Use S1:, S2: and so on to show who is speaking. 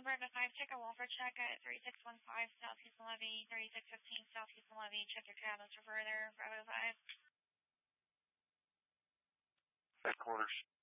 S1: Bravo 5, check a Walford check at 3615 South Houston Levy, 3615 South Houston Levy. Check your cabins for further. Bravo 5.
S2: Headquarters.